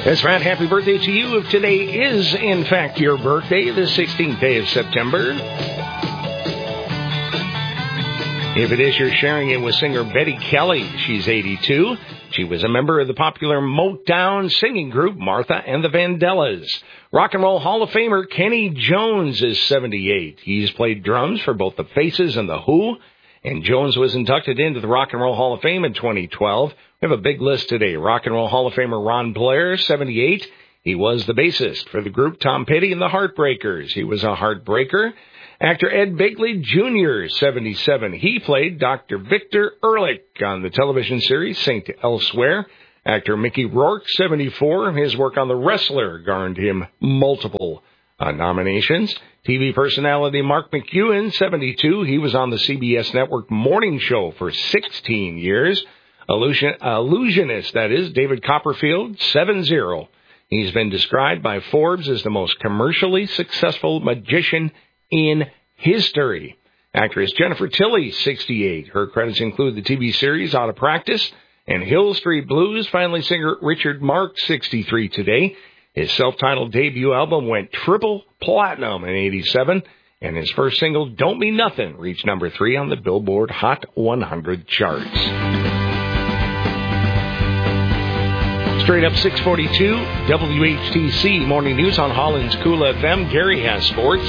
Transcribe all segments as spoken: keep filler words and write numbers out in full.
That's right. Happy birthday to you if today is, in fact, your birthday, the sixteenth day of September. If it is, you're sharing it with singer Betty Kelly. She's eighty-two. She was a member of the popular Motown singing group Martha and the Vandellas. Rock and Roll Hall of Famer Kenny Jones is seventy-eight. He's played drums for both the Faces and the Who. And Jones was inducted into the Rock and Roll Hall of Fame in twenty twelve. We have a big list today. Rock and Roll Hall of Famer Ron Blair, seventy-eight. He was the bassist for the group Tom Petty and the Heartbreakers. He was a heartbreaker. Actor Ed Begley Junior, seventy-seven. He played Doctor Victor Ehrlich on the television series Saint Elsewhere. Actor Mickey Rourke, seventy-four. His work on The Wrestler garnered him multiple uh, nominations. T V personality Mark McEwen, seventy-two. He was on the C B S Network morning show for sixteen years. Illusion, illusionist, that is, David Copperfield, seventy. He's been described by Forbes as the most commercially successful magician in history. Actress Jennifer Tilly, sixty-eight. Her credits include the T V series Out of Practice and Hill Street Blues. Finally, singer Richard Marx, sixty-three today. His self-titled debut album went triple platinum in eighty-seven, and his first single, Don't Mean Nothing, reached number three on the Billboard Hot one hundred charts. Straight up six forty-two, W H T C Morning News on Holland's Cool F M. Gary has sports.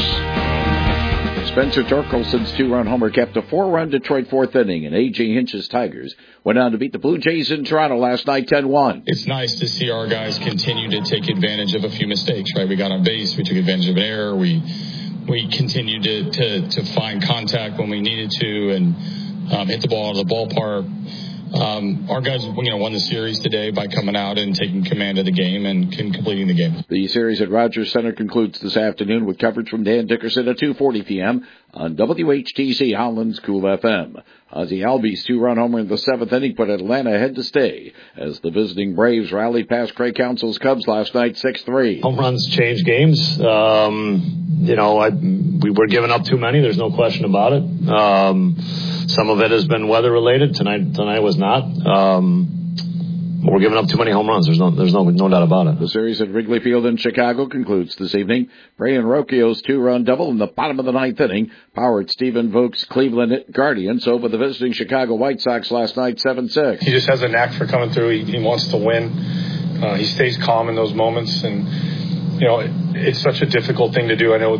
Spencer Torkelson's two-run homer kept a four-run Detroit fourth inning, and A J Hinch's Tigers went on to beat the Blue Jays in Toronto last night ten one. It's nice to see our guys continue to take advantage of a few mistakes, right? We got on base, we took advantage of an error, we we continued to, to, to find contact when we needed to, and um, hit the ball out of the ballpark. Um, our guys, you know, won the series today by coming out and taking command of the game and completing the game. The series at Rogers Center concludes this afternoon with coverage from Dan Dickerson at two forty p.m. on W H T C Holland's Cool F M. Ozzie Albies' two-run homer in the seventh inning put Atlanta ahead to stay as the visiting Braves rallied past Craig Counsell's Cubs last night six three. Home runs change games. Um, you know, I, we were giving up too many. There's no question about it. Um, some of it has been weather-related. Tonight tonight was not. Um, we're giving up too many home runs. There's no there's no no doubt about it. The series at Wrigley Field in Chicago concludes this evening. Brian Rocchio's two-run double in the bottom of the ninth inning powered Stephen Vogel's Cleveland Guardians over the visiting Chicago White Sox last night seven six. He just has a knack for coming through. He, he wants to win. Uh, he stays calm in those moments, and you know it, it's such a difficult thing to do. I know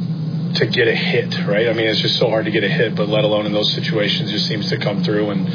to get a hit, right? I mean, it's just so hard to get a hit, but let alone in those situations, just seems to come through and.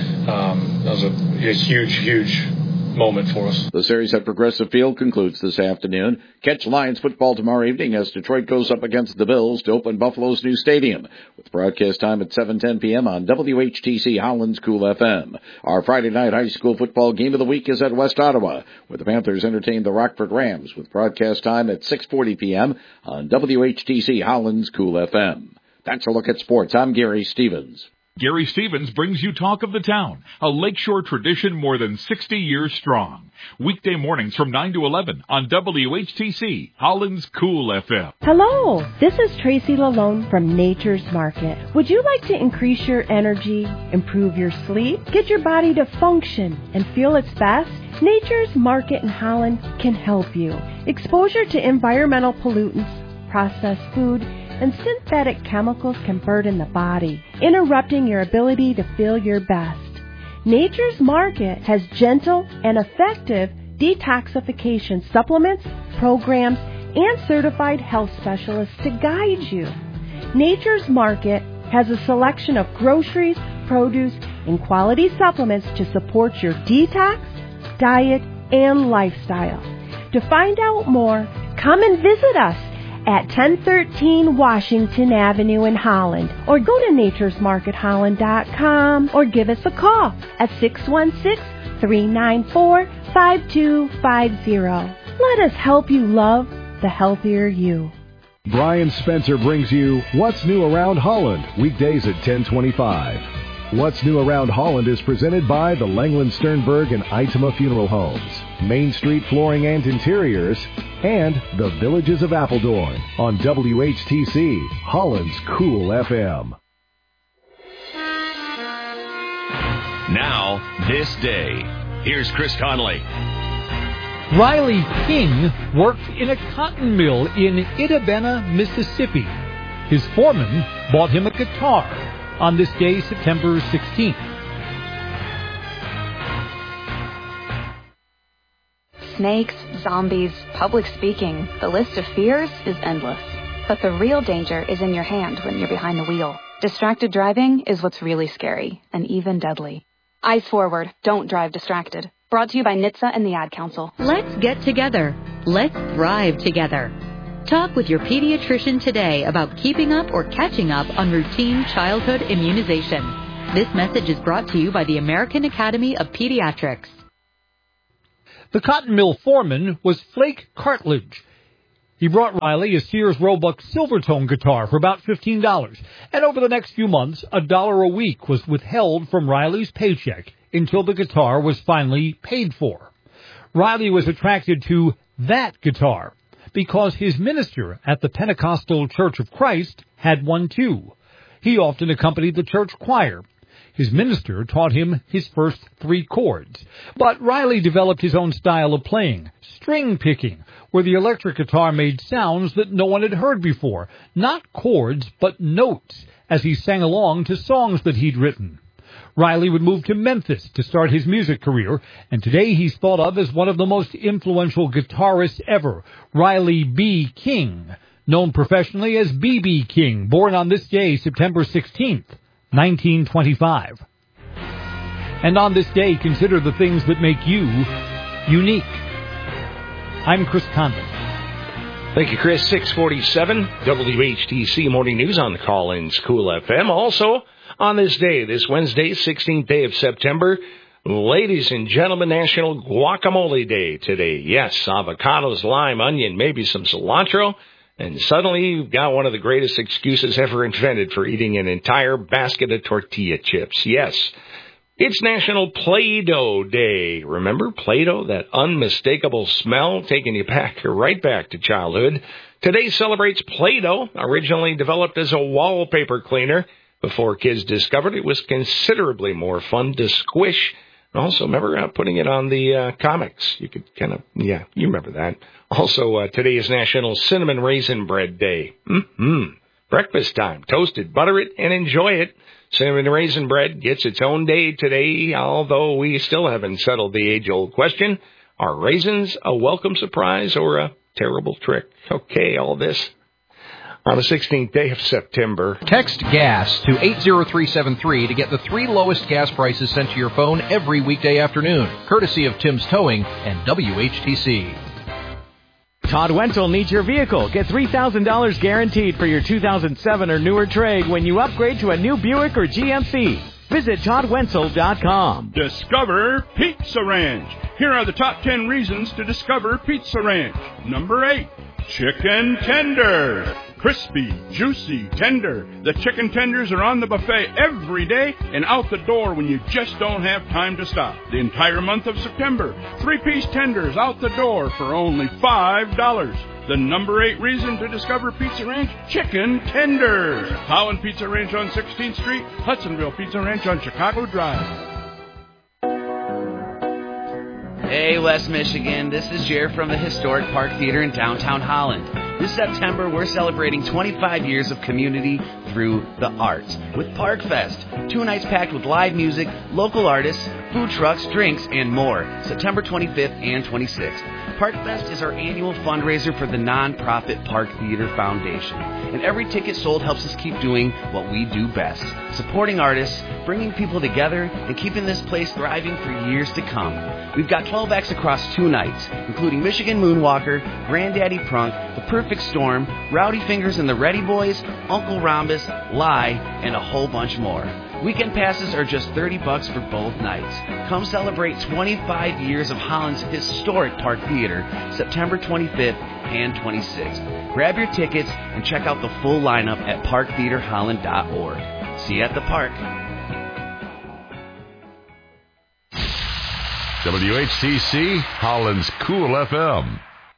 Um, that was a, a huge, huge moment for us. The series at Progressive Field concludes this afternoon. Catch Lions football tomorrow evening as Detroit goes up against the Bills to open Buffalo's new stadium, with broadcast time at seven ten p.m. on W H T C Holland's Cool F M. Our Friday night high school football game of the week is at West Ottawa, where the Panthers entertain the Rockford Rams, with broadcast time at six forty p.m. on W H T C Holland's Cool F M. That's a look at sports. I'm Gary Stevens. Gary Stevens brings you Talk of the Town, a Lakeshore tradition more than sixty years strong. Weekday mornings from nine to eleven on W H T C, Holland's Cool F M. Hello, this is Tracy Lalone from Nature's Market. Would you like to increase your energy, improve your sleep, get your body to function and feel its best? Nature's Market in Holland can help you. Exposure to environmental pollutants, processed food, and synthetic chemicals can burden the body, interrupting your ability to feel your best. Nature's Market has gentle and effective detoxification supplements, programs, and certified health specialists to guide you. Nature's Market has a selection of groceries, produce, and quality supplements to support your detox, diet, and lifestyle. To find out more, come and visit us at ten thirteen Washington Avenue in Holland, or go to natures market holland dot com, or give us a call at six one six, three nine four, five two five zero. Let us help you love the healthier you. Brian Spencer brings you What's New Around Holland, weekdays at ten twenty-five. What's New Around Holland is presented by the Langland Sternberg and Itema Funeral Homes, Main Street Flooring and Interiors, and the Villages of Appledorn on W H T C, Holland's Cool F M. Now, this day. Here's Chris Conley. Riley King worked in a cotton mill in Itabena, Mississippi. His foreman bought him a guitar on this day, September sixteenth. Snakes, zombies, public speaking, the list of fears is endless. But the real danger is in your hand when you're behind the wheel. Distracted driving is what's really scary, and even deadly. Eyes forward, don't drive distracted. Brought to you by N H T S A and the Ad Council. Let's get together. Let's thrive together. Talk with your pediatrician today about keeping up or catching up on routine childhood immunization. This message is brought to you by the American Academy of Pediatrics. The cotton mill foreman was Flake Cartledge. He brought Riley a Sears Roebuck Silvertone guitar for about fifteen dollars, and over the next few months, a dollar a week was withheld from Riley's paycheck until the guitar was finally paid for. Riley was attracted to that guitar because his minister at the Pentecostal Church of Christ had one too. He often accompanied the church choir. His minister taught him his first three chords. But Riley developed his own style of playing, string picking, where the electric guitar made sounds that no one had heard before. Not chords, but notes, as he sang along to songs that he'd written. Riley would move to Memphis to start his music career, and today he's thought of as one of the most influential guitarists ever, Riley B. King, known professionally as B B. King, born on this day, September sixteenth, nineteen twenty-five. And on this day, consider the things that make you unique. I'm Chris Conlon. Thank you, Chris. six forty-seven, W H T C Morning News on the Collins Cool F M. Also, on this day, this Wednesday, sixteenth day of September, ladies and gentlemen, National Guacamole Day today. Yes, avocados, lime, onion, maybe some cilantro. And suddenly you've got one of the greatest excuses ever invented for eating an entire basket of tortilla chips. Yes, it's National Play-Doh Day. Remember Play-Doh, that unmistakable smell taking you back, right back to childhood? Today celebrates Play-Doh, originally developed as a wallpaper cleaner. Before kids discovered it was considerably more fun to squish. And also, remember uh, putting it on the uh, comics? You could kind of, yeah, you remember that. Also, uh, today is National Cinnamon Raisin Bread Day. Mm-hmm. Breakfast time. Toast it, butter it, and enjoy it. Cinnamon Raisin Bread gets its own day today, although we still haven't settled the age-old question. Are raisins a welcome surprise or a terrible trick? Okay, all this on the sixteenth day of September. Text GAS to eight zero three seven three to get the three lowest gas prices sent to your phone every weekday afternoon, courtesy of Tim's Towing and W H T C. Todd Wenzel needs your vehicle. Get three thousand dollars guaranteed for your two thousand seven or newer trade when you upgrade to a new Buick or G M C. Visit Todd Wenzel dot com. Discover Pizza Ranch. Here are the top ten reasons to discover Pizza Ranch. Number eight, chicken tenders. Crispy, juicy, tender. The chicken tenders are on the buffet every day and out the door when you just don't have time to stop. The entire month of September, three-piece tenders out the door for only five dollars. The number eight reason to discover Pizza Ranch, chicken tenders. Holland Pizza Ranch on sixteenth Street, Hudsonville Pizza Ranch on Chicago Drive. Hey, West Michigan, this is Jer from the Historic Park Theater in downtown Holland. This September, we're celebrating twenty-five years of community through the arts with Park Fest. Two nights packed with live music, local artists, food trucks, drinks, and more. September twenty-fifth and twenty-sixth. Park Fest is our annual fundraiser for the nonprofit Park Theater Foundation. And every ticket sold helps us keep doing what we do best. Supporting artists, bringing people together, and keeping this place thriving for years to come. We've got twelve acts across two nights, including Michigan Moonwalker, Granddaddy Prunk, The Perfect Storm, Rowdy Fingers and the Ready Boys, Uncle Rhombus, Lie, and a whole bunch more. Weekend passes are just thirty bucks for both nights. Come celebrate twenty-five years of Holland's historic Park Theater, September twenty-fifth and twenty-sixth. Grab your tickets and check out the full lineup at park theater holland dot org. See you at the park. W H T C, Holland's Cool F M.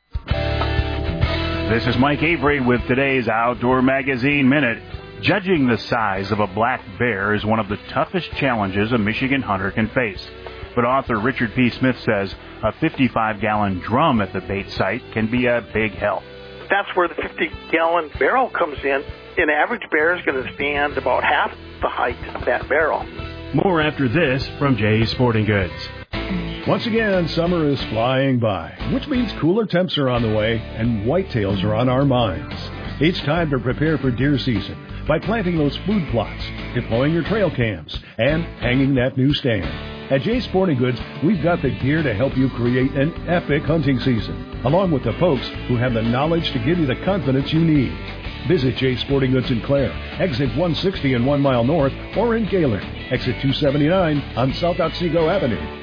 This is Mike Avery with today's Outdoor Magazine Minute. Judging the size of a black bear is one of the toughest challenges a Michigan hunter can face. But author Richard P. Smith says a fifty-five gallon drum at the bait site can be a big help. That's where the fifty gallon barrel comes in. An average bear is going to stand about half the height of that barrel. More after this from Jay's Sporting Goods. Once again, summer is flying by, which means cooler temps are on the way and whitetails are on our minds. It's time to prepare for deer season by planting those food plots, deploying your trail cams, and hanging that new stand. At Jay's Sporting Goods, we've got the gear to help you create an epic hunting season, along with the folks who have the knowledge to give you the confidence you need. Visit Jay's Sporting Goods in Clare, exit one sixty and one mile north, or in Gaylord, exit two seventy-nine on South Otsego Avenue.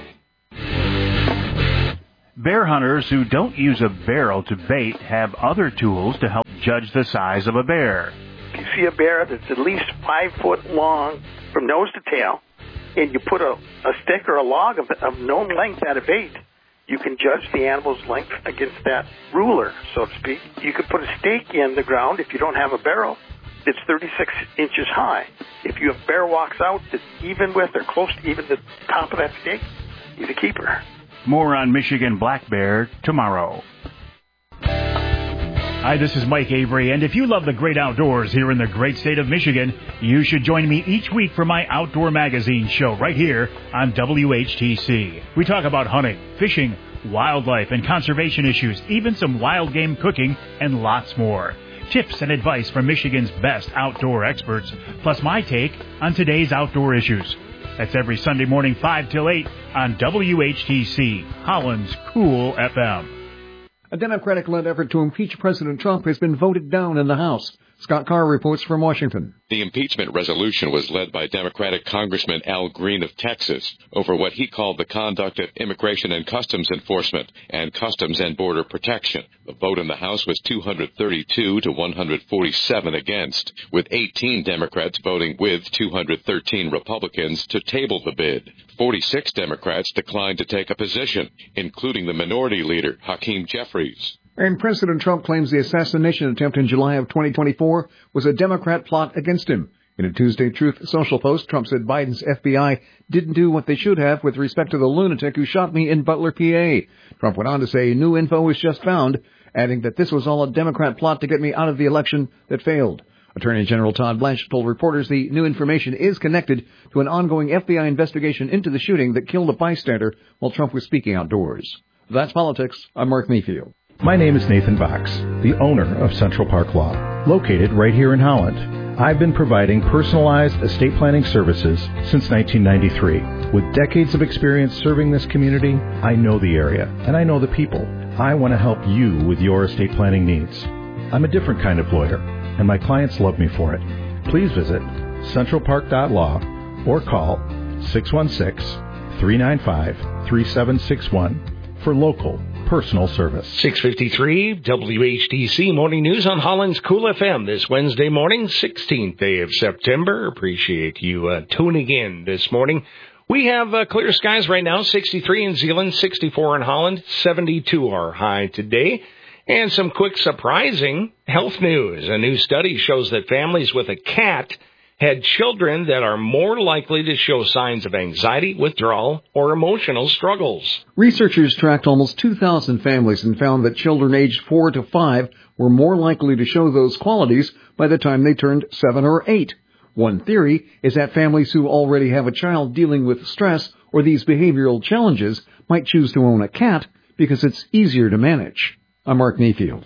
Bear hunters who don't use a barrel to bait have other tools to help judge the size of a bear. If you see a bear that's at least five foot long from nose to tail, and you put a, a stick or a log of, of known length at a bait, you can judge the animal's length against that ruler, so to speak. You could put a stake in the ground if you don't have a barrel. It's thirty-six inches high. If your bear walks out that's even with or close to even the top of that stake, he's a keeper. More on Michigan black bear tomorrow. Hi, this is Mike Avery, and if you love the great outdoors here in the great state of Michigan, you should join me each week for my Outdoor Magazine show right here on W H T C. We talk about hunting, fishing, wildlife, and conservation issues, even some wild game cooking, and lots more. Tips and advice from Michigan's best outdoor experts, plus my take on today's outdoor issues. That's every Sunday morning, five till eight on W H T C, Holland's Cool F M. A Democratic-led effort to impeach President Trump has been voted down in the House. Scott Carr reports from Washington. The impeachment resolution was led by Democratic Congressman Al Green of Texas over what he called the conduct of Immigration and Customs Enforcement and Customs and Border Protection. The vote in the House was two hundred thirty-two to one hundred forty-seven against, with eighteen Democrats voting with two hundred thirteen Republicans to table the bid. forty-six Democrats declined to take a position, including the minority leader, Hakeem Jeffries. And President Trump claims the assassination attempt in July of twenty twenty-four was a Democrat plot against him. In a Tuesday Truth Social post, Trump said Biden's F B I didn't do what they should have with respect to the lunatic who shot me in Butler, P A. Trump went on to say new info was just found, adding that this was all a Democrat plot to get me out of the election that failed. Attorney General Todd Blanchard told reporters the new information is connected to an ongoing F B I investigation into the shooting that killed a bystander while Trump was speaking outdoors. That's politics. I'm Mark Mayfield. My name is Nathan Box, the owner of Central Park Law, located right here in Holland. I've been providing personalized estate planning services since nineteen ninety-three. With decades of experience serving this community, I know the area, and I know the people. I want to help you with your estate planning needs. I'm a different kind of lawyer, and my clients love me for it. Please visit central park dot law or call six one six, three nine five, three seven six one for local personal service. six fifty-three W H T C Morning News on Holland's Cool F M this Wednesday morning, sixteenth day of September. Appreciate you uh, tuning in this morning. We have uh, clear skies right now, sixty-three in Zeeland, sixty-four in Holland, seventy-two our high today. And some quick surprising health news. A new study shows that families with a cat had children that are more likely to show signs of anxiety, withdrawal, or emotional struggles. Researchers tracked almost two thousand families and found that children aged four to five were more likely to show those qualities by the time they turned seven or eight. One theory is that families who already have a child dealing with stress or these behavioral challenges might choose to own a cat because it's easier to manage. I'm Mark Mayfield.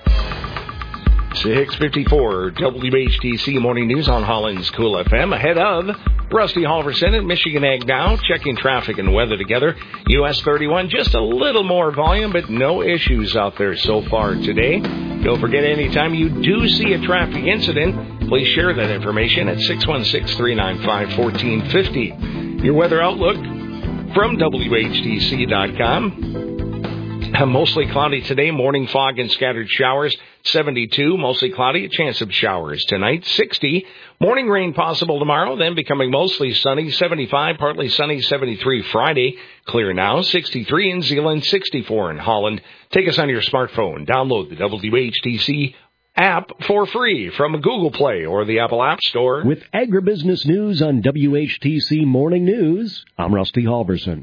six fifty-four W H T C Morning News on Holland's Cool F M. Ahead of Rusty Halverson at Michigan Ag Now, checking traffic and weather together. U S thirty-one, just a little more volume, but no issues out there so far today. Don't forget, anytime you do see a traffic incident, please share that information at six one six, three nine five, one four five zero. Your weather outlook from W H T C dot com. Mostly cloudy today, morning fog and scattered showers, seventy-two, mostly cloudy, a chance of showers tonight, sixty, morning rain possible tomorrow, then becoming mostly sunny, seventy-five, partly sunny, seventy-three Friday, clear now, sixty-three in Zeeland, sixty-four in Holland. Take us on your smartphone, download the W H T C app for free from Google Play or the Apple App Store. With agribusiness news on W H T C Morning News, I'm Rusty Halverson.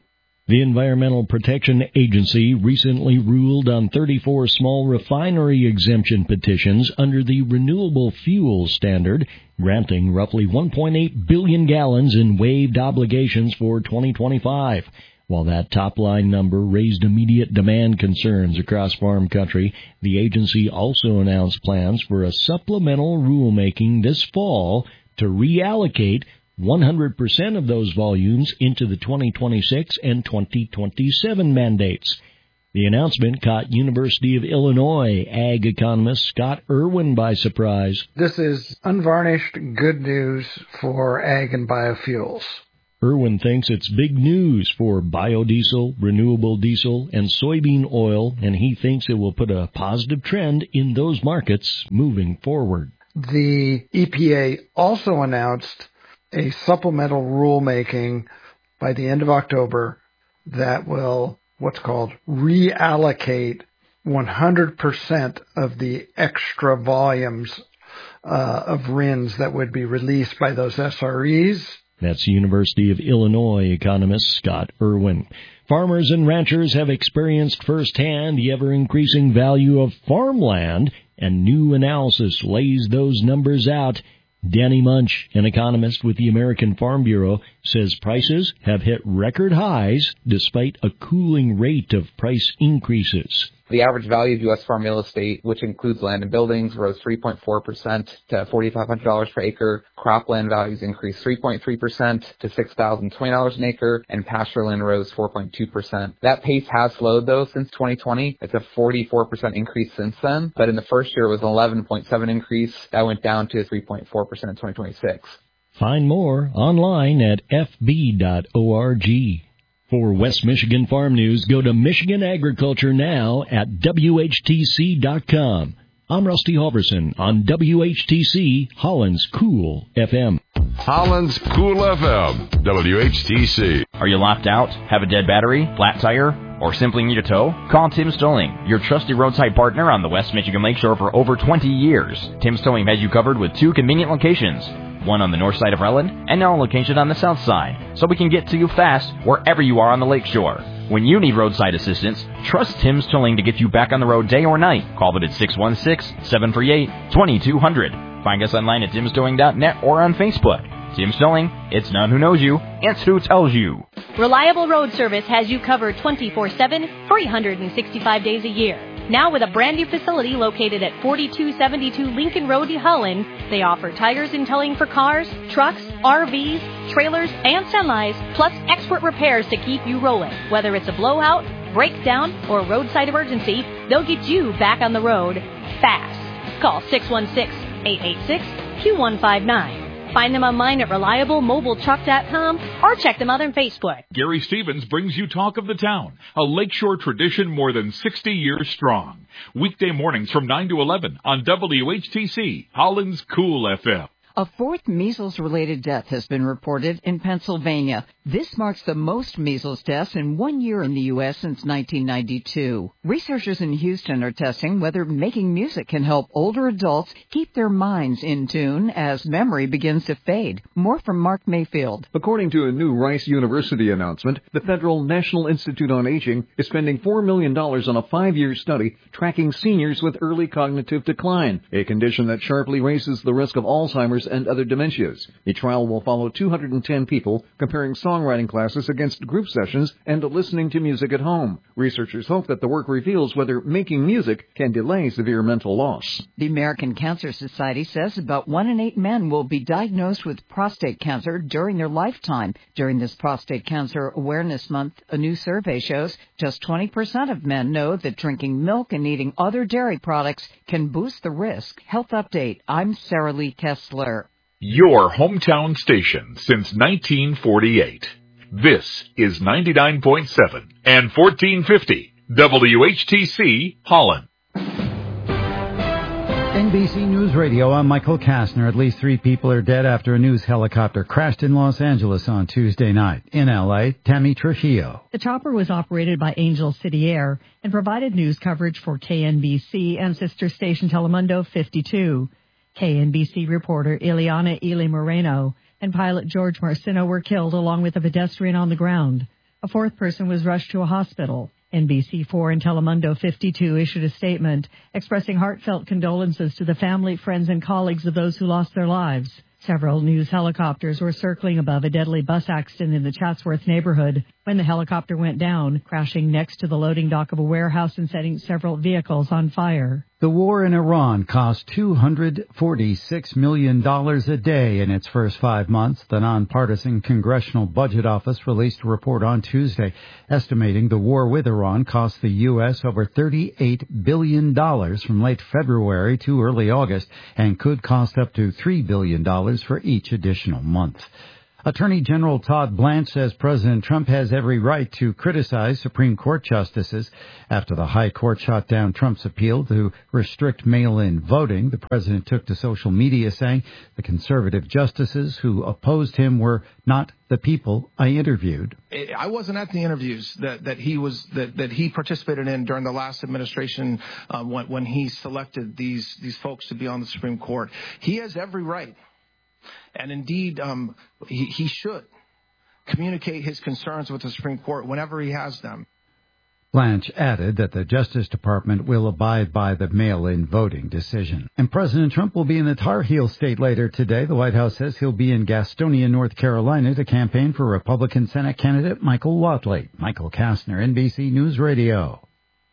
The Environmental Protection Agency recently ruled on thirty-four small refinery exemption petitions under the Renewable Fuel Standard, granting roughly one point eight billion gallons in waived obligations for twenty twenty-five. While that top-line number raised immediate demand concerns across farm country, the agency also announced plans for a supplemental rulemaking this fall to reallocate one hundred percent of those volumes into the twenty twenty-six and twenty twenty-seven mandates. The announcement caught University of Illinois ag economist Scott Irwin by surprise. This is unvarnished good news for ag and biofuels. Irwin thinks it's big news for biodiesel, renewable diesel, and soybean oil, and he thinks it will put a positive trend in those markets moving forward. The E P A also announced a supplemental rulemaking by the end of October that will, what's called, reallocate one hundred percent of the extra volumes uh, of R I Ns that would be released by those S R Es. That's University of Illinois economist Scott Irwin. Farmers and ranchers have experienced firsthand the ever-increasing value of farmland, and new analysis lays those numbers out. Danny Munch, an economist with the American Farm Bureau, says prices have hit record highs despite a cooling rate of price increases. The average value of U S farm real estate, which includes land and buildings, rose three point four percent to four thousand five hundred dollars per acre. Cropland values increased three point three percent to six thousand twenty dollars an acre, and pasture land rose four point two percent. That pace has slowed, though, since twenty twenty. It's a forty-four percent increase since then, but in the first year it was an eleven point seven increase. That went down to three point four percent in twenty twenty-six. Find more online at f b dot org. For West Michigan Farm News, go to Michigan Agriculture Now at W H T C dot com. I'm Rusty Halverson on W H T C, Holland's Cool F M. Holland's Cool F M, W H T C. Are you locked out? Have a dead battery? Flat tire? Or simply need a tow? Call Tim's Towing, your trusted roadside partner on the West Michigan Lakeshore for over twenty years. Tim's Towing has you covered with two convenient locations, one on the north side of Rutland and now a location on the south side, so we can get to you fast wherever you are on the lakeshore. When you need roadside assistance, trust Tim's Towing to get you back on the road day or night. Call them at six one six, seven three eight, two two zero zero. Find us online at tims towing dot net or on Facebook. Tim's Towing, it's not who knows you, it's who tells you. Reliable Road Service has you covered twenty-four seven, three hundred sixty-five days a year. Now with a brand new facility located at forty-two seventy-two Lincoln Road, Holland, they offer tires and towing for cars, trucks, R Vs, trailers, and semis, plus expert repairs to keep you rolling. Whether it's a blowout, breakdown, or roadside emergency, they'll get you back on the road fast. Call six one six, eight eight six, two one five nine. Find them online at reliable mobile truck dot com or check them out on Facebook. Gary Stevens brings you Talk of the Town, a lakeshore tradition more than sixty years strong. Weekday mornings from nine to eleven on W H T C, Holland's Cool F M. A fourth measles-related death has been reported in Pennsylvania. This marks the most measles deaths in one year in the U S since nineteen ninety-two. Researchers in Houston are testing whether making music can help older adults keep their minds in tune as memory begins to fade. More from Mark Mayfield. According to a new Rice University announcement, the Federal National Institute on Aging is spending four million dollars on a five-year study tracking seniors with early cognitive decline, a condition that sharply raises the risk of Alzheimer's and other dementias. The trial will follow two hundred ten people, comparing songwriting classes against group sessions and listening to music at home. Researchers hope that the work reveals whether making music can delay severe mental loss. The American Cancer Society says about one in eight men will be diagnosed with prostate cancer during their lifetime. During this Prostate Cancer Awareness Month, a new survey shows just twenty percent of men know that drinking milk and eating other dairy products can boost the risk. Health Update. I'm Sarah Lee Kessler. Your hometown station since nineteen forty-eight. This is ninety-nine point seven and fourteen fifty W H T C Holland. N B C News Radio, I'm Michael Kastner. At least three people are dead after a news helicopter crashed in Los Angeles on Tuesday night. In L A, Tammy Trujillo. The chopper was operated by Angel City Air and provided news coverage for K N B C and sister station Telemundo fifty-two. K N B C reporter Ileana Ely Moreno and pilot George Marcino were killed along with a pedestrian on the ground. A fourth person was rushed to a hospital. N B C four and Telemundo fifty-two issued a statement expressing heartfelt condolences to the family, friends, and colleagues of those who lost their lives. Several news helicopters were circling above a deadly bus accident in the Chatsworth neighborhood when the helicopter went down, crashing next to the loading dock of a warehouse and setting several vehicles on fire. The war in Iran cost two hundred forty-six million dollars a day in its first five months. The nonpartisan Congressional Budget Office released a report on Tuesday estimating the war with Iran cost the U S over thirty-eight billion dollars from late February to early August and could cost up to three billion dollars for each additional month. Attorney General Todd Blanche says President Trump has every right to criticize Supreme Court justices. After the High Court shot down Trump's appeal to restrict mail-in voting, the president took to social media saying the conservative justices who opposed him were not the people I interviewed. I wasn't at the interviews that, that he was that, that he participated in during the last administration uh, when, when he selected these these folks to be on the Supreme Court. He has every right. And indeed, um, he, he should communicate his concerns with the Supreme Court whenever he has them. Blanche added that the Justice Department will abide by the mail-in voting decision. And President Trump will be in the Tar Heel State later today. The White House says he'll be in Gastonia, North Carolina, to campaign for Republican Senate candidate Michael Whatley. Michael Kastner, N B C News Radio.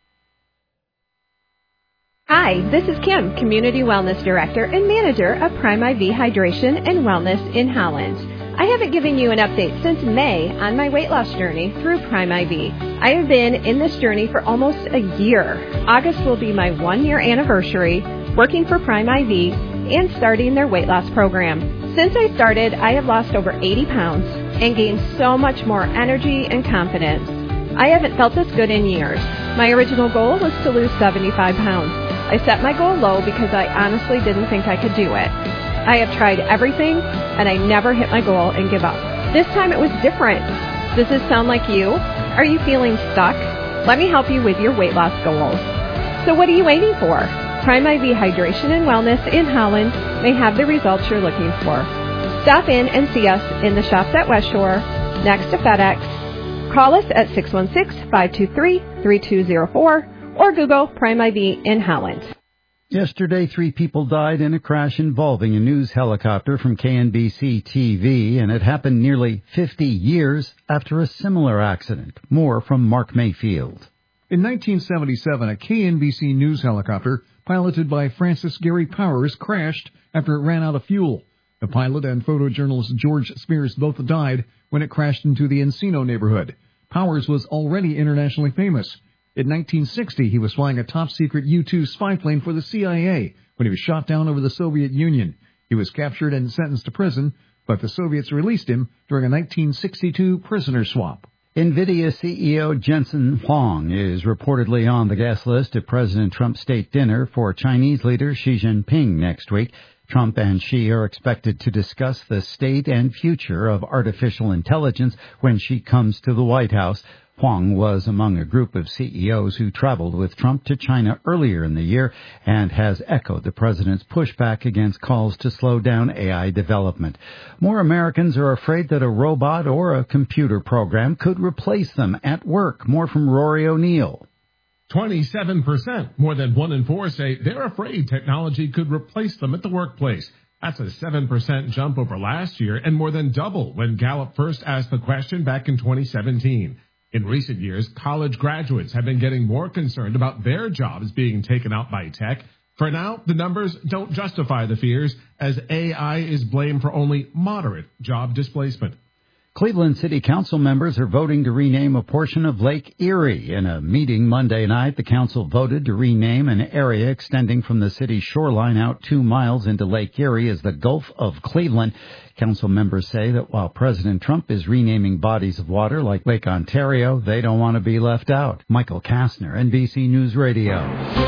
Hi, this is Kim, Community Wellness Director and Manager of Prime I V Hydration and Wellness in Holland. I haven't given you an update since May on my weight loss journey through Prime I V. I have been in this journey for almost a year. August will be my one-year anniversary working for Prime I V and starting their weight loss program. Since I started, I have lost over eighty pounds and gained so much more energy and confidence. I haven't felt this good in years. My original goal was to lose seventy-five pounds. I set my goal low because I honestly didn't think I could do it. I have tried everything, and I never hit my goal and give up. This time it was different. Does this sound like you? Are you feeling stuck? Let me help you with your weight loss goals. So what are you waiting for? Prime I V Hydration and Wellness in Holland may have the results you're looking for. Stop in and see us in the shops at West Shore, next to FedEx. Call us at six one six, five two three, three two zero four or Google Prime I V in Holland. Yesterday, three people died in a crash involving a news helicopter from K N B C T V, and it happened nearly fifty years after a similar accident. More from Mark Mayfield. In nineteen seventy-seven, a K N B C news helicopter piloted by Francis Gary Powers crashed after it ran out of fuel. The pilot and photojournalist George Spears both died when it crashed into the Encino neighborhood. Powers was already internationally famous. In nineteen sixty, he was flying a top-secret U two spy plane for the C I A when he was shot down over the Soviet Union. He was captured and sentenced to prison, but the Soviets released him during a nineteen sixty-two prisoner swap. NVIDIA C E O Jensen Huang is reportedly on the guest list at President Trump's state dinner for Chinese leader Xi Jinping next week. Trump and Xi are expected to discuss the state and future of artificial intelligence when Xi comes to the White House. Huang was among a group of C E Os who traveled with Trump to China earlier in the year and has echoed the president's pushback against calls to slow down A I development. More Americans are afraid that a robot or a computer program could replace them at work. More from Rory O'Neill. twenty-seven percent, more than one in four, say they're afraid technology could replace them at the workplace. That's a seven percent jump over last year and more than double when Gallup first asked the question back in twenty seventeen. In recent years, college graduates have been getting more concerned about their jobs being taken out by tech. For now, the numbers don't justify the fears, as A I is blamed for only moderate job displacement. Cleveland City Council members are voting to rename a portion of Lake Erie. In a meeting Monday night, the council voted to rename an area extending from the city's shoreline out two miles into Lake Erie as the Gulf of Cleveland. Council members say that while President Trump is renaming bodies of water like Lake Ontario, they don't want to be left out. Michael Kastner, N B C News Radio.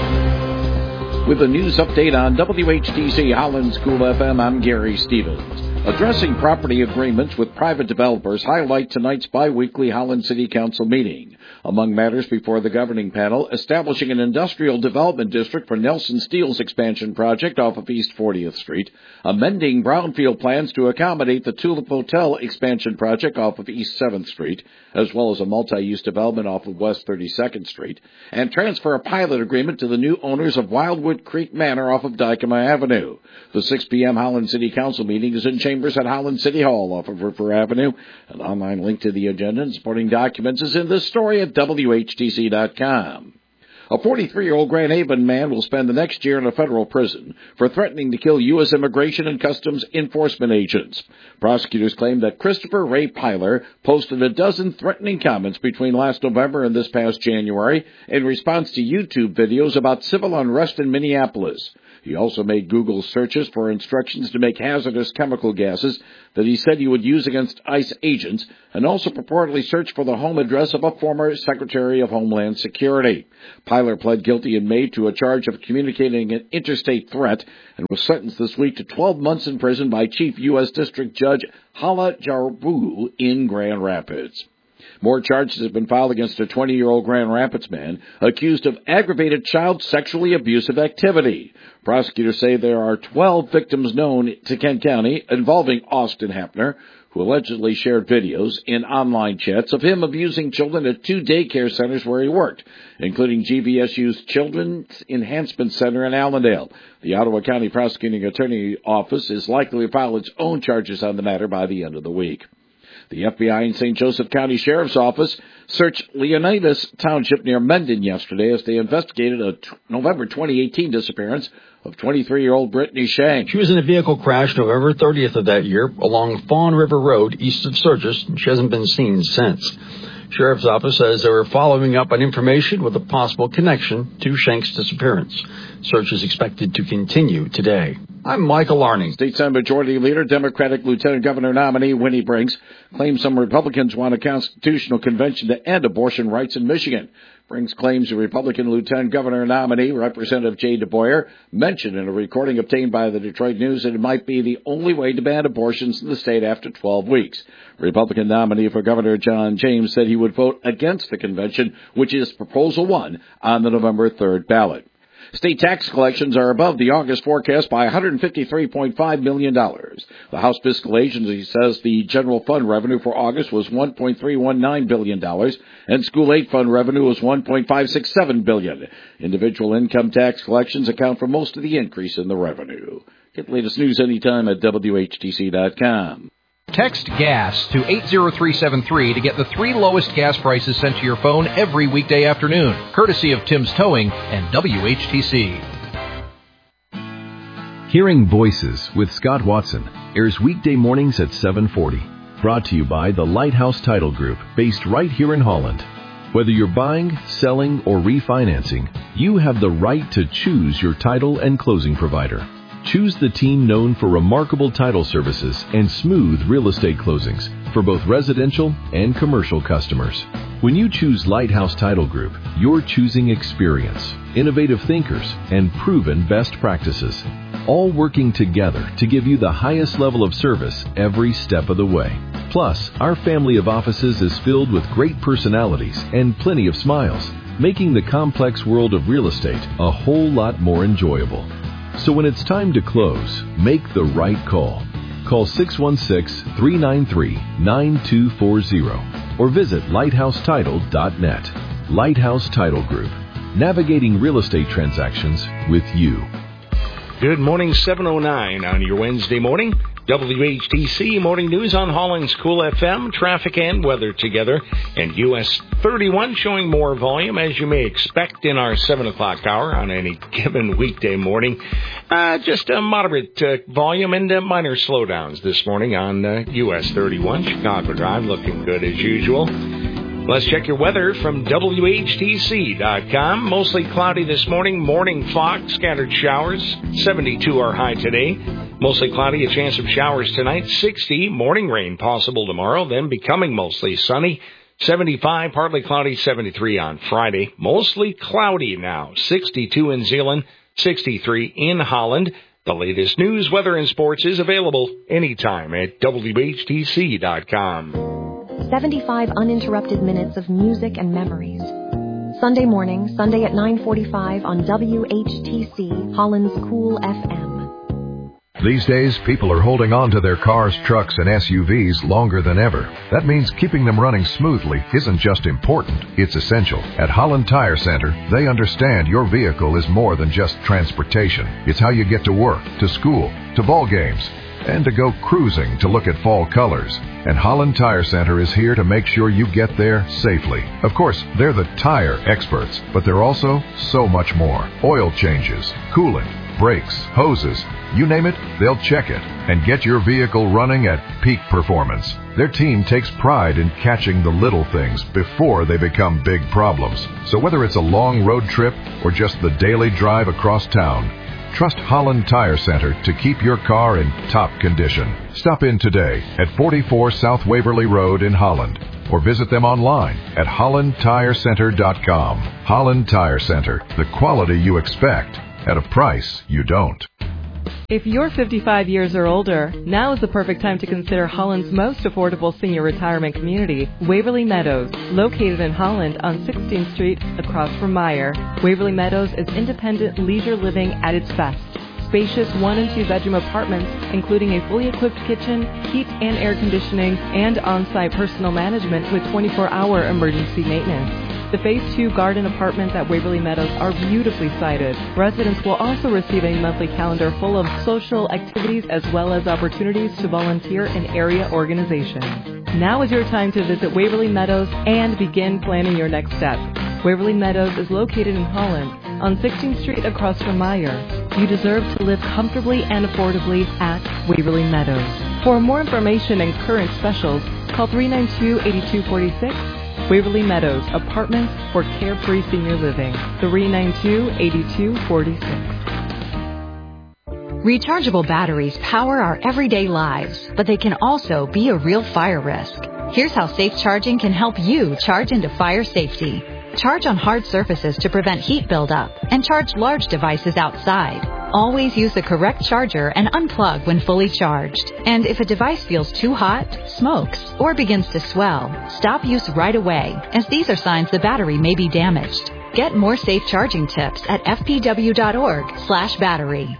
With a news update on W H T C Holland School F M, I'm Gary Stevens. Addressing property agreements with private developers highlight tonight's biweekly Holland City Council meeting. Among matters before the governing panel, establishing an industrial development district for Nelson Steel's expansion project off of East fortieth Street, amending brownfield plans to accommodate the Tulip Hotel expansion project off of East seventh Street, as well as a multi-use development off of West thirty-second Street, and transfer a pilot agreement to the new owners of Wildwood Creek Manor off of Dykema Avenue. The six p.m. Holland City Council meeting is in chambers at Holland City Hall off of River Avenue. An online link to the agenda and supporting documents is in this story at W H T C dot com. A forty-three-year-old Grand Haven man will spend the next year in a federal prison for threatening to kill U S Immigration and Customs Enforcement agents. Prosecutors claim that Christopher Ray Pyler posted a dozen threatening comments between last November and this past January in response to YouTube videos about civil unrest in Minneapolis. He also made Google searches for instructions to make hazardous chemical gases that he said he would use against ICE agents, and also purportedly searched for the home address of a former Secretary of Homeland Security. Pyler pled guilty in May to a charge of communicating an interstate threat and was sentenced this week to twelve months in prison by Chief U S District Judge Hala Jarbu in Grand Rapids. More charges have been filed against a twenty-year-old Grand Rapids man accused of aggravated child sexually abusive activity. Prosecutors say there are twelve victims known to Kent County involving Austin Hapner, who allegedly shared videos in online chats of him abusing children at two daycare centers where he worked, including G V S U's Children's Enhancement Center in Allendale. The Ottawa County Prosecuting Attorney Office is likely to file its own charges on the matter by the end of the week. The F B I and Saint Joseph County Sheriff's Office searched Leonidas Township near Mendon yesterday as they investigated a t- November twenty eighteen disappearance of twenty-three-year-old Brittany Shank. She was in a vehicle crash November thirtieth of that year along Fawn River Road east of Sturgis. She hasn't been seen since. Sheriff's Office says they were following up on information with a possible connection to Shank's disappearance. Search is expected to continue today. I'm Michael Larney. State Senate Majority Leader, Democratic Lieutenant Governor nominee Winnie Brinks claims some Republicans want a constitutional convention to end abortion rights in Michigan. Brinks claims the Republican Lieutenant Governor nominee, Representative Jay DeBoyer, mentioned in a recording obtained by the Detroit News that it might be the only way to ban abortions in the state after twelve weeks. Republican nominee for Governor John James said he would vote against the convention, which is Proposal one, on the November third ballot. State tax collections are above the August forecast by one hundred fifty-three point five million dollars. The House Fiscal Agency says the general fund revenue for August was one point three one nine billion dollars, and school aid fund revenue was one point five six seven billion dollars. Individual income tax collections account for most of the increase in the revenue. Get the latest news anytime at W H T C dot com. Text GAS to eight zero three seven three to get the three lowest gas prices sent to your phone every weekday afternoon, courtesy of Tim's Towing and W H T C. Hearing Voices with Scott Watson airs weekday mornings at seven forty. Brought to you by the Lighthouse Title Group, based right here in Holland. Whether you're buying, selling, or refinancing, you have the right to choose your title and closing provider. Choose the team known for remarkable title services and smooth real estate closings for both residential and commercial customers. When you choose Lighthouse Title Group, you're choosing experience, innovative thinkers, and proven best practices, all working together to give you the highest level of service every step of the way. Plus, our family of offices is filled with great personalities and plenty of smiles, making the complex world of real estate a whole lot more enjoyable. So when it's time to close, make the right call. Call six one six, three nine three, nine two four zero or visit lighthouse title dot net. Lighthouse Title Group, navigating real estate transactions with you. Good morning, seven oh nine on your Wednesday morning. W H T C Morning News on Holland's Cool F M, traffic and weather together, and U S thirty-one showing more volume as you may expect in our seven o'clock hour on any given weekday morning. Uh, just a moderate uh, volume and uh, minor slowdowns this morning on uh, U S thirty-one. Chicago Drive looking good as usual. Let's check your weather from W H T C dot com. Mostly cloudy this morning. Morning fog, scattered showers. seventy-two our high today. Mostly cloudy, a chance of showers tonight. sixty, morning rain possible tomorrow, then becoming mostly sunny. seventy-five, partly cloudy, seventy-three on Friday. Mostly cloudy now. sixty-two in Zeeland, sixty-three in Holland. The latest news, weather, and sports is available anytime at W H T C dot com. seventy-five uninterrupted minutes of music and memories. Sunday morning, Sunday at nine forty-five on W H T C, Holland's Cool F M. These days, people are holding on to their cars, trucks, and S U Vs longer than ever. That means keeping them running smoothly isn't just important, it's essential. At Holland Tire Center, they understand your vehicle is more than just transportation. It's how you get to work, to school, to ball games, and to go cruising to look at fall colors. And Holland Tire Center is here to make sure you get there safely. Of course, they're the tire experts, but they're also so much more. Oil changes, cooling, brakes, hoses, you name it, they'll check it and get your vehicle running at peak performance. Their team takes pride in catching the little things before they become big problems. So whether it's a long road trip or just the daily drive across town, trust Holland Tire Center to keep your car in top condition. Stop in today at forty-four South Waverly Road in Holland or visit them online at holland tire center dot com. Holland Tire Center, the quality you expect at a price you don't. If you're fifty-five years or older, now is the perfect time to consider Holland's most affordable senior retirement community, Waverly Meadows, located in Holland on sixteenth Street across from Meyer. Waverly Meadows is independent leisure living at its best. Spacious one and two bedroom apartments, including a fully equipped kitchen, heat and air conditioning, and on-site personal management with twenty-four hour emergency maintenance. The Phase two garden apartments at Waverly Meadows are beautifully sited. Residents will also receive a monthly calendar full of social activities as well as opportunities to volunteer in area organizations. Now is your time to visit Waverly Meadows and begin planning your next step. Waverly Meadows is located in Holland on sixteenth Street across from Meyer. You deserve to live comfortably and affordably at Waverly Meadows. For more information and current specials, call three nine two, eight two four six. Waverly Meadows, apartments for carefree senior living. three nine two, eight two four six. Rechargeable batteries power our everyday lives, but they can also be a real fire risk. Here's how safe charging can help you charge into fire safety. Charge on hard surfaces to prevent heat buildup, and charge large devices outside. Always use the correct charger and unplug when fully charged. And if a device feels too hot, smokes, or begins to swell, stop use right away, as these are signs the battery may be damaged. Get more safe charging tips at f p w dot org slash battery.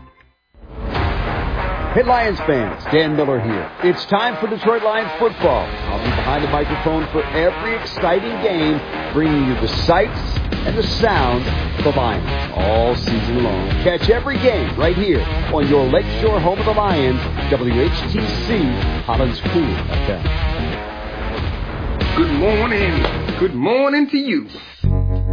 Hey Lions fans, Dan Miller here. It's time for Detroit Lions football. I'll be behind the microphone for every exciting game, bringing you the sights and the sounds of the Lions all season long. Catch every game right here on your Lakeshore home of the Lions, W H T C, Holland's Cool F M. Good morning. Good morning to you.